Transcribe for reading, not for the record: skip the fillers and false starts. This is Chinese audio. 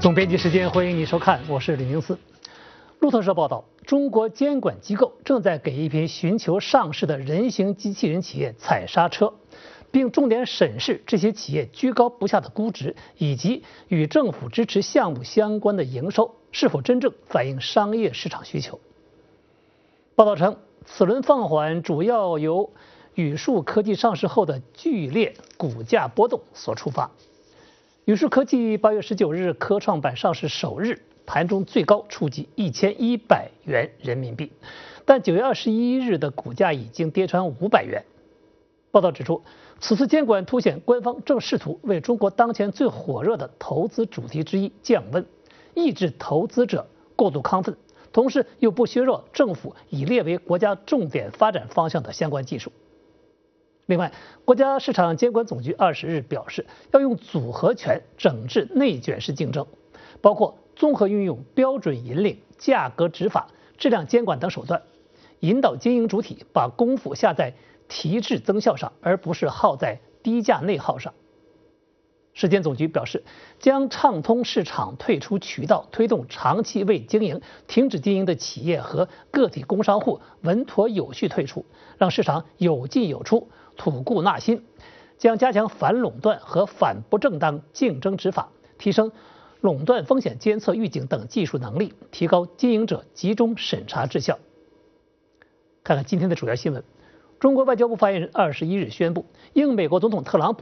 总编辑时间，欢迎你收看，我是李明思。路透社报道，中国监管机构正在给一批寻求上市的人形机器人企业踩刹车，并重点审视这些企业居高不下的估值，以及与政府支持项目相关的营收是否真正反映商业市场需求。报道称，此轮放缓主要由宇树科技上市后的剧烈股价波动所触发。宇树科技8月19日科创板上市首日，盘中最高触及1100元人民币，但9月21日的股价已经跌穿500元。报道指出，此次监管凸显官方正试图为中国当前最火热的投资主题之一降温，抑制投资者过度亢奋，同时又不削弱政府已列为国家重点发展方向的相关技术。另外，国家市场监管总局20日表示，要用组合拳整治内卷式竞争，包括综合运用标准引领、价格执法、质量监管等手段，引导经营主体把功夫下在提质增效上，而不是耗在低价内耗上。市监总局表示，将畅通市场退出渠道，推动长期未经营、停止经营的企业和个体工商户稳妥有序退出，让市场有进有出，吐故纳新。将加强反垄断和反不正当竞争执法，提升垄断风险监测预警等技术能力，提高经营者集中审查质效。看看今天的主要新闻。中国外交部发言人21日宣布，应美国总统特朗普